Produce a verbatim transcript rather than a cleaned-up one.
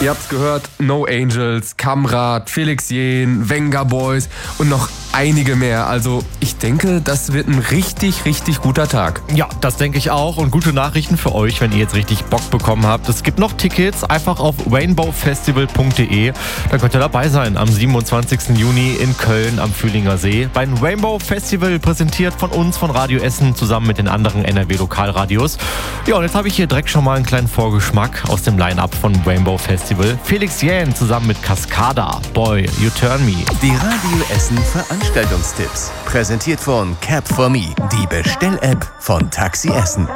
Ihr habt's gehört, No Angels, Kamrat, Felix Jähn, Venga Boys und noch einige mehr. Also ich denke, das wird ein richtig, richtig guter Tag. Ja, das denke ich auch. Und gute Nachrichten für euch, wenn ihr jetzt richtig Bock bekommen habt. Es gibt noch Tickets, einfach auf rainbow festival punkt de. Da könnt ihr dabei sein am siebenundzwanzigsten Juni in Köln am Fühlinger See. Beim Rainbow Festival, präsentiert von uns, von Radio Essen, zusammen mit den anderen N R W-Lokalradios. Ja, und jetzt habe ich hier direkt schon mal einen kleinen Vorgeschmack aus dem Line-Up von Rainbow Festival. Felix Jähn zusammen mit Cascada, Boy, You Turn Me. Die Radio Essen Veranstaltungstipps. Präsentiert von Cap for Me, die Bestell-App von Taxi Essen.